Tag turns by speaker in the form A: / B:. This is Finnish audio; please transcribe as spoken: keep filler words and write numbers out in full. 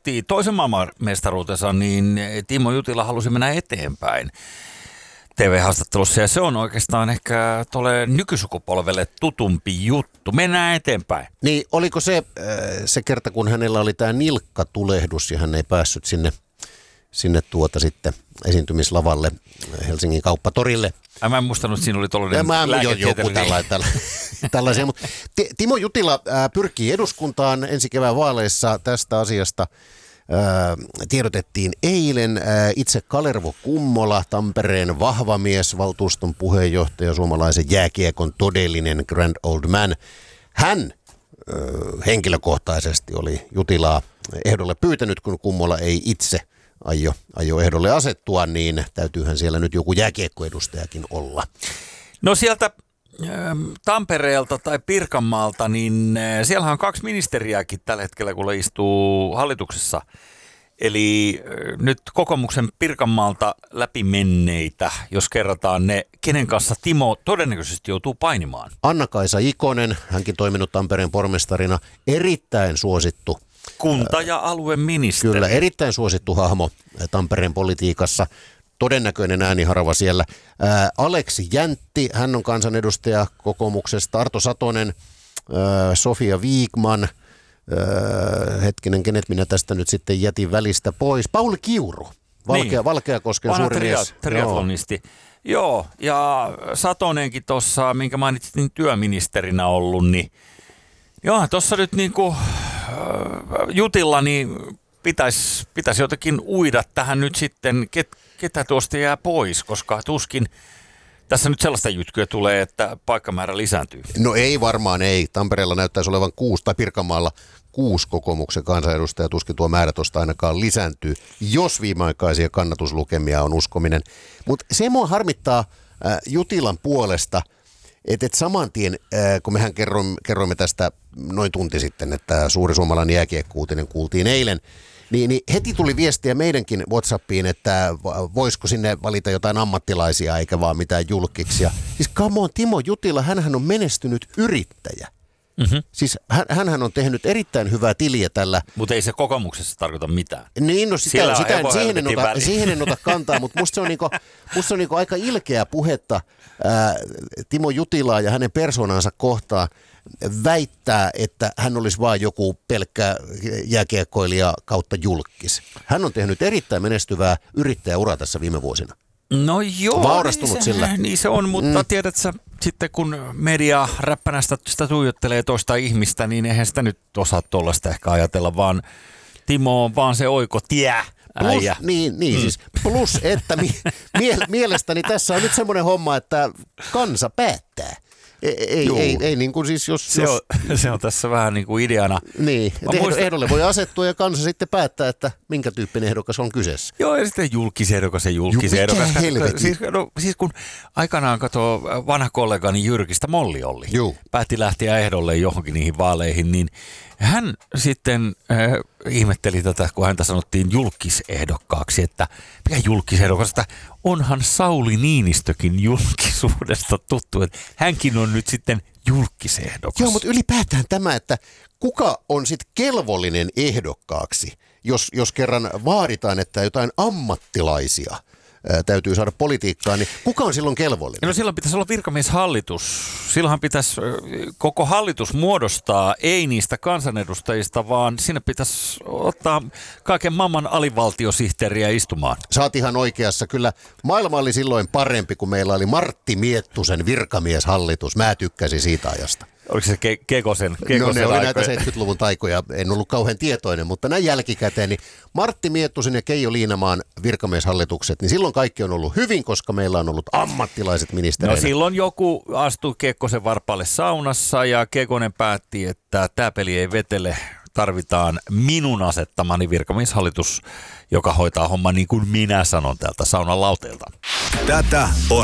A: voitti toisen maailmanmestaruutensa, niin Timo Jutila halusi mennä eteenpäin T V-haastattelussa. Ja se on oikeastaan ehkä tuolle nykysukupolvelle tutumpi juttu. Mennään eteenpäin.
B: Niin, oliko se se kerta, kun hänellä oli tämä nilkkatulehdus ja hän ei päässyt sinne, sinne tuota sitten esiintymislavalle Helsingin kauppatorille?
A: Äh, mä en muistanut, että siinä oli tuollainen lääketieteellinen.
B: Tällaisia, mutta Timo Jutila pyrkii eduskuntaan ensi kevään vaaleissa. Tästä asiasta ää, tiedotettiin eilen. Ää, itse Kalervo Kummola, Tampereen vahva mies, valtuuston puheenjohtaja, suomalaisen jääkiekon todellinen grand old man. Hän ää, henkilökohtaisesti oli Jutilaa ehdolle pyytänyt, kun Kummola ei itse aio, aio ehdolle asettua, niin täytyyhän siellä nyt joku jääkiekkoedustajakin olla.
A: No sieltä Tampereelta tai Pirkanmaalta, niin siellähän on kaksi ministeriäkin tällä hetkellä, kun istuu hallituksessa. Eli nyt kokoomuksen Pirkanmaalta läpimenneitä, jos kerrataan ne, kenen kanssa Timo todennäköisesti joutuu painimaan.
B: Anna-Kaisa Ikonen, hänkin toiminut Tampereen pormestarina, erittäin suosittu.
A: Kunta- ja alueministeri.
B: Kyllä, erittäin suosittu hahmo Tampereen politiikassa. Todennäköinen ääniharava siellä. Ää, Aleksi Jäntti, hän on kansanedustaja kokoomuksesta. Arto Satonen, ää, Sofia Wiikman, ää, hetkinen, kenet minä tästä nyt sitten jätin välistä pois. Pauli Kiuru, Valkea, niin. Valkeakosken
A: vanha
B: suuri mies.
A: triatlonisti. Joo. Joo, ja Satonenkin tuossa, minkä mainitsit, niin työministerinä ollut, niin joo, tuossa nyt niinku äh, Jutilla, niin pitäisi pitäis jotenkin uida tähän nyt sitten, ket, ketä tuosta jää pois, koska tuskin tässä nyt sellaista jytkyä tulee, että paikkamäärä lisääntyy.
B: No ei varmaan, ei. Tampereella näyttäisi olevan kuusi, tai Pirkanmaalla kuusi kokoomuksen kansanedustajaa, tuskin tuo määrä tuosta ainakaan lisääntyy, jos viimeaikaisia kannatuslukemia on uskominen. Mutta se mua harmittaa äh, Jutilan puolesta, että et saman tien, äh, kun mehän kerroimme, kerroimme tästä noin tunti sitten, että suuri suomalainen jääkiekko-uutinen kuultiin eilen, Niin, niin heti tuli viestiä meidänkin WhatsAppiin, että voisiko sinne valita jotain ammattilaisia eikä vaan mitään julkiksi. Siis come on, Timo Jutila, hänhän on menestynyt yrittäjä. Mm-hmm. Siis hän, hänhän on tehnyt erittäin hyvää tiliä tällä.
A: Mutta ei se kokoomuksessa tarkoita mitään.
B: Niin, no sitä, sitä en, siihen, en ota, siihen en ota kantaa, mutta musta se on, niinku, musta se on niinku aika ilkeä puhetta ää, Timo Jutilaa ja hänen persoonansa kohtaan väittää, että hän olisi vain joku pelkkä jääkiekkoilija kautta julkkis. Hän on tehnyt erittäin menestyvää yrittäjäuraa tässä viime vuosina.
A: No joo,
B: vaurastunut
A: niin se,
B: sillä.
A: Niin se on, mutta mm. tiedätkö, sitten kun media räppänästä sitä tuijottelee toista ihmistä, niin eihän sitä nyt osaa tuollaista ehkä ajatella, vaan Timo on vaan se oikotie.
B: Plus, niin, niin mm. siis plus, että mi- mie- mielestäni tässä on nyt semmoinen homma, että kansa päättää. Ei, ei, ei, ei niin kuin siis jos...
A: Se,
B: jos...
A: On, se on tässä vähän niin kuin ideana.
B: Niin, että muistan... ehdolle voi asettua ja kansa sitten päättää, että minkä tyyppinen ehdokas on kyseessä.
A: Joo, ja sitten julkisehdokas ja julkisehdokas. Siis, no, siis kun aikanaan katsoo vanha kollegani Jyrkistä Molli Olli, Juu. päätti lähteä ehdolle johonkin niihin vaaleihin, niin hän sitten äh, ihmetteli tätä, kun häntä sanottiin julkisehdokkaaksi, että mikä julkisehdokas, että onhan Sauli Niinistökin julkisuudesta tuttu, että hänkin on nyt sitten julkisehdokas.
B: Joo, mutta ylipäätään tämä, että kuka on sitten kelvollinen ehdokkaaksi, jos, jos kerran vaaditaan, että jotain ammattilaisia ää, täytyy saada politiikkaan, niin kuka on silloin kelvollinen?
A: No silloin pitäisi olla virkamieshallitus. Silloinhan pitäisi koko hallitus muodostaa, ei niistä kansanedustajista, vaan sinne pitäisi ottaa kaiken maailman alivaltiosihteeriä istumaan.
B: Saat ihan oikeassa. Kyllä maailma oli silloin parempi, kun meillä oli Martti Miettusen virkamieshallitus. Mä tykkäsin siitä ajasta.
A: Oliko se Ke- Kekosen, Kekosen
B: No ne oli
A: aikoja?
B: näitä seitsemänkymmentäluvun taikoja, en ollut kauhean tietoinen, mutta näin jälkikäteen, niin Martti Miettusen ja Keijo Liinamaan virkamieshallitukset, niin silloin kaikki on ollut hyvin, koska meillä on ollut ammattilaiset ministereinä.
A: No silloin joku astui Kekkosen varpaalle saunassa ja Kekonen päätti, että tämä peli ei vetele, tarvitaan minun asettamani virkamieshallitus, joka hoitaa homman niin kuin minä sanon täältä saunan lauteelta.
C: Tätä on